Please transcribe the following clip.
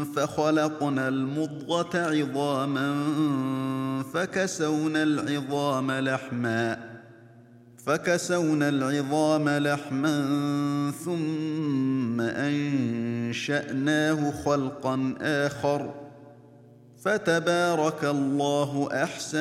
فخلقنا المضغة عظاما فكسونا العظام لحما ثم أنشأناه خلقا آخر فتبارك الله أحسن